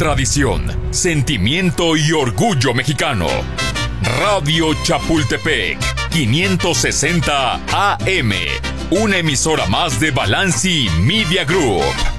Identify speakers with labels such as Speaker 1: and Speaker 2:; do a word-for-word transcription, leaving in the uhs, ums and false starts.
Speaker 1: tradición, sentimiento y orgullo mexicano. Radio Chapultepec, quinientos sesenta A M, una emisora más de Balanci Media Group.